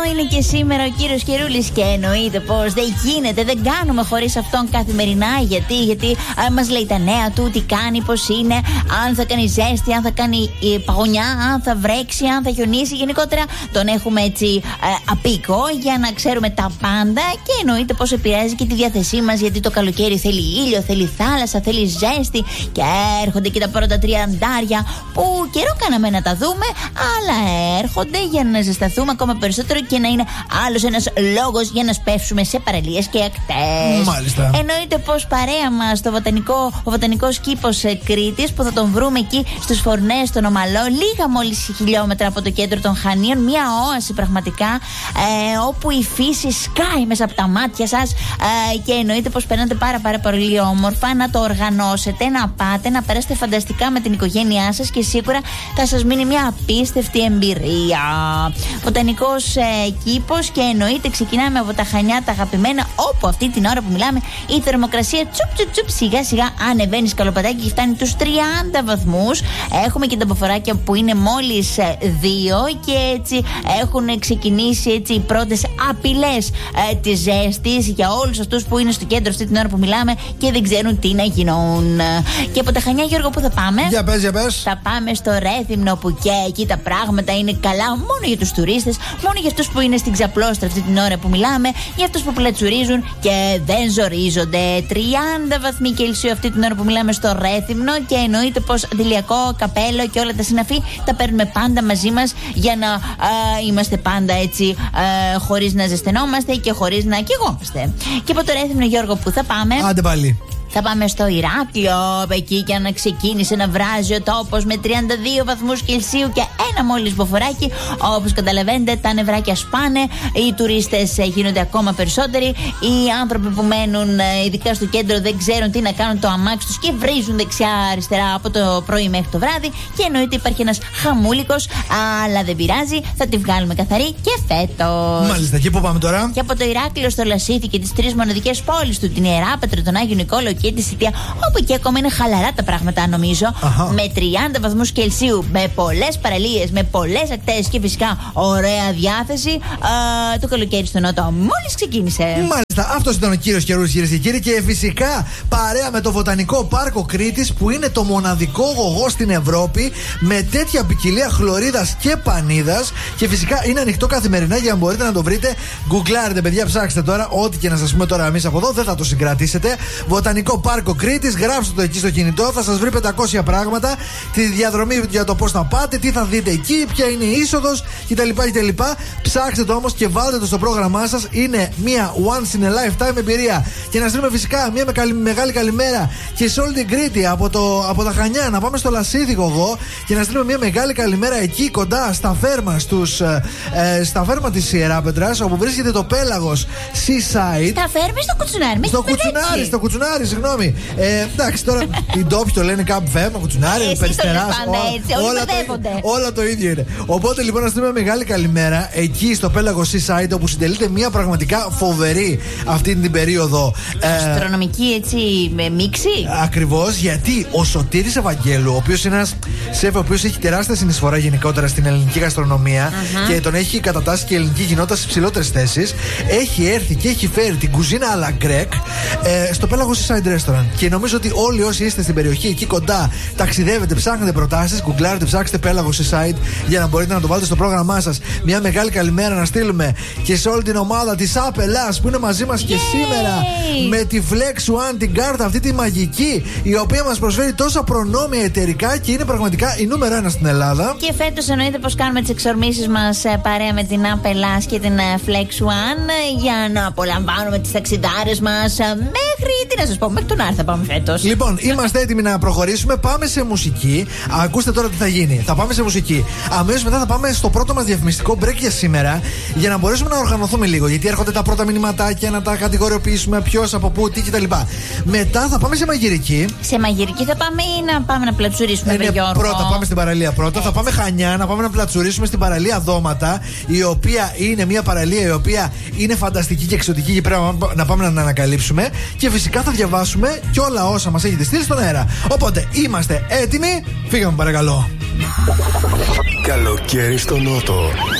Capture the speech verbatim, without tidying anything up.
είναι και σήμερα ο κύριος Κερούλης και εννοείται πως δεν γίνεται, δεν κάνουμε χωρίς αυτόν καθημερινά. Γιατί, γιατί α, μας λέει τα νέα του, τι κάνει, πως είναι, αν θα κάνει ζέστη, αν θα κάνει ε, παγωνιά, αν θα βρέξει, αν θα χιονίσει. Γενικότερα τον έχουμε έτσι ε, απίκο για να ξέρουμε τα πάντα και εννοείται πως επηρεάζει και τη διάθεσή μας. Γιατί το καλοκαίρι θέλει ήλιο, θέλει θάλασσα, θέλει ζέστη και έρχονται και τα πρώτα τριαντάρια που καιρό κάναμε να τα δούμε, αλλά έρχονται για να ζεσταθούμε ακόμα περισσότερο και να είναι άλλος ένας λόγος για να σπεύσουμε σε παραλίες και ακτές. Μάλιστα. Εννοείται πως παρέα μας το βοτανικό, ο βοτανικός κήπος Κρήτης που θα τον βρούμε εκεί στους Φορνές, στον Ομαλό, λίγα μόλις χιλιόμετρα από το κέντρο των Χανίων. Μια όαση πραγματικά ε, όπου η φύση σκάει μέσα από τα μάτια σας ε, και εννοείται πως περνάτε πάρα πάρα πολύ όμορφα. Να το οργανώσετε, να πάτε, να περάσετε φανταστικά με την οικογένειά σας και σίγουρα θα σας μείνει μια απίστευτη εμπειρία. Βοτανικός ε, κήπος και εννοείται ξεκινάμε από τα Χανιά τα αγαπημένα, όπου αυτή την ώρα που μιλάμε η θερμοκρασία τσουπ τσουπ τσουπ σιγά σιγά ανεβαίνει σκαλοπατάκι και φτάνει τους τριάντα βαθμούς. Έχουμε και τα μποφοράκια που είναι μόλις δύο και έτσι έχουν ξεκινήσει έτσι οι πρώτες απειλές ε, της ζέστης για όλους αυτούς που είναι στο κέντρο αυτή την ώρα που μιλάμε και δεν ξέρουν τι να γίνουν. Και από τα Χανιά, Γιώργο, που θα πάμε? Για πες, για πες. Θα πάμε στο Ρέθυμνο, που και εκεί τα πράγματα είναι καλά μόνο για τους τουρίστες, μόνο για αυτούς που είναι στην Ξαπλώστρα αυτή την ώρα που μιλάμε, για αυτούς που πλατσουρίζουν και δεν ζορίζονται. τριάντα βαθμοί Κελσίου αυτή την ώρα που μιλάμε στο Ρέθυμνο και εννοείται πως αντιλιακό, καπέλο και όλα τα συναφή τα παίρνουμε πάντα μαζί μας για να α, είμαστε πάντα έτσι α, χωρίς να ζεσθενόμαστε και χωρίς να καιγόμαστε. Και από το Ρέθυμνο, Γιώργο, που θα πάμε? Άντε πάλι. Θα πάμε στο Ηράκλειο, εκεί και να ξεκίνησε να βράζει ο τόπος με τριάντα δύο βαθμούς Κελσίου και ένα μόλις μποφοράκι. Όπως καταλαβαίνετε, τα νευράκια σπάνε, οι τουρίστες γίνονται ακόμα περισσότεροι, οι άνθρωποι που μένουν ειδικά στο κέντρο δεν ξέρουν τι να κάνουν το αμάξι τους και βρίζουν δεξιά-αριστερά από το πρωί μέχρι το βράδυ. Και εννοείται υπάρχει ένας χαμούλικος, αλλά δεν πειράζει, θα τη βγάλουμε καθαρή και φέτος. Μάλιστα, και πού πάμε τώρα? Και από το Ηράκλειο στο Λασίθι και τις τρεις μοναδικές πόλεις του, την Ιεράπετρο, τον Άγιο Νικόλαο και τη Σιτία, όπου εκεί ακόμα είναι χαλαρά τα πράγματα, νομίζω. Αχα. Με τριάντα βαθμούς Κελσίου, με πολλές παραλίες, με πολλές ακτές και φυσικά ωραία διάθεση. Α, το καλοκαίρι στο Νότο μόλις ξεκίνησε. Μάλιστα, αυτός ήταν ο κύριος Κερούλης, κυρίες και κύριοι, και φυσικά παρέα με το Βοτανικό Πάρκο Κρήτης, που είναι το μοναδικό γογό στην Ευρώπη με τέτοια ποικιλία χλωρίδας και πανίδας. Και φυσικά είναι ανοιχτό καθημερινά για να μπορείτε να το βρείτε. Γκουγκλάρετε, παιδιά, ψάξτε τώρα. Ό,τι και να σας πούμε τώρα εμείς από εδώ δεν θα το συγκρατήσετε. Βοτανικό Πάρκο Κρήτης, γράψτε το εκεί στο κινητό, θα σας βρει πεντακόσια πράγματα. Τη διαδρομή για το πώς θα πάτε, τι θα δείτε εκεί, ποια είναι η είσοδος κτλ. κτλ. Ψάξτε το όμως και βάλτε το στο πρόγραμμά σας. Είναι μια once in a lifetime εμπειρία. Και να στείλουμε φυσικά μια μεγάλη καλημέρα και σε όλη την Κρήτη από, το, από τα Χανιά. Να πάμε στο Λασίδι εγώ και να στείλουμε μια μεγάλη καλημέρα εκεί κοντά στα φέρμα, στους, ε, στα φέρμα της Ιεράπετρας, όπου βρίσκεται το πέλαγος Seaside. Τα φέρμα στο κουτσουνάρι, στο κουτσουνάρι, στο κουτσουνάρι, συγγνώμη. Ε, εντάξει, τώρα οι ντόπιοι το λένε κάπου φέρμα, κουτσουνάρι, περιστεράς. Όλα, όλα το ίδιο είναι. Οπότε λοιπόν να στείλουμε μεγάλη καλημέρα εκεί στο πέλαγο Seaside, όπου συντελείται μια πραγματικά φοβερή αυτή την περίοδο αστρονομική έτσι με μίξη. Ακριβώς, γιατί ο Σωτήρης Ευαγγέλου, ο οποίος είναι ένας σεφ ο οποίος έχει τεράστια συνεισφορά γενικότερα στην ελληνική γαστρονομία uh-huh. και τον έχει κατατάσει και η ελληνική κοινότητα στις ψηλότερες θέσεις, έχει έρθει και έχει φέρει την κουζίνα à la Grec ε, στο πέλαγο Seaside Restaurant. Και νομίζω ότι όλοι όσοι είστε στην περιοχή εκεί κοντά, ταξιδεύετε, ψάχνετε προτάσεις, γκουγκλάρετε, ψάξτε πέλαγο Seaside για να μπορείτε να το βάλετε στο πρόγραμμά σας. Μια μεγάλη καλημέρα να στείλουμε και σε όλη την ομάδα της Απελάς που είναι μαζί μας και σήμερα με τη Flex One, την κάρτα αυτή τη μαγική, η οποία μας προσφέρει τόσα προνόμια εταιρικά και είναι πραγματικά η νούμερο ένα στην Ελλάδα. Και φέτος εννοείται πως κάνουμε τις εξορμήσεις μας παρέα με την Απελάς και την Flex One για να απολαμβάνουμε τις ταξιδάρες μας μέχρι, τι να σας πω, μέχρι τον Άρη θα πάμε φέτος. Λοιπόν, είμαστε έτοιμοι να προχωρήσουμε. Πάμε σε μουσική. Ακούστε τώρα τι θα γίνει. Θα πάμε σε μουσική. Αμέσως μετά θα πάμε στο πρώτο μας διαφημιστικό break για σήμερα, για να μπορέσουμε να οργανωθούμε λίγο. Γιατί έρχονται τα πρώτα μηνυματάκια, να τα κατηγοριοποιήσουμε ποιος, από πού, τι κτλ. Μετά θα πάμε σε μαγειρική. Σε μαγειρική θα πάμε ή να πάμε να πλατσουρίσουμε, ε, ναι, Γιώργο? Πρώτα πάμε στην παραλία πρώτα. Έτσι. Θα πάμε Χανιά, να πάμε να πλατσουρίσουμε στην παραλία Δώματα, η οποία είναι μια παραλία η οποία είναι φανταστική και εξωτική και πρέπει να πάμε να την ανακαλύψουμε. Και φυσικά θα διαβάσουμε και όλα όσα μας έχετε στείλει στον αέρα. Οπότε είμαστε έτοιμοι. Φύγαμε παρακαλώ. Καλοκαίρι στο Νότο.